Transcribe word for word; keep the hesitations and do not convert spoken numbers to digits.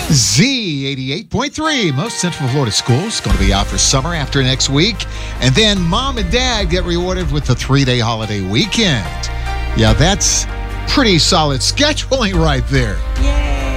Z eighty-eight point three. Most Central Florida schools going to be out for summer after next week. And then mom and dad get rewarded with the three-day holiday weekend. Yeah, that's pretty solid scheduling right there.